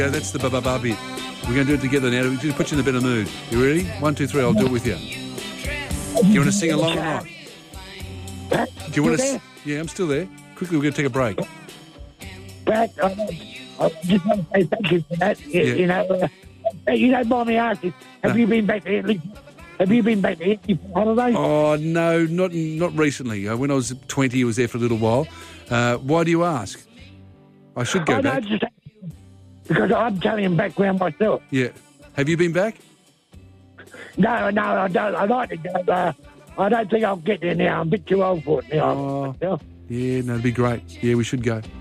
Yeah, that's the ba-ba-ba bit. We're going to do it together now. To put you in a better mood. You ready? 1, 2, 3, I'll do it with you. Do you want to sing along or not? Do you want to... Yeah, I'm still there. Quickly, we're going to take a break. Brad, I just want to say thank you for that. You know, you don't mind me asking, have you been back there? Have you been back there for holidays? Oh, no, not recently. When I was 20, I was there for a little while. Why do you ask? I should go back. Just because I'm telling background myself. Yeah. Have you been back? No, I don't. I'd like to go. I don't think I'll get there now. I'm a bit too old for it now. Yeah, no, it'd be great. Yeah, we should go.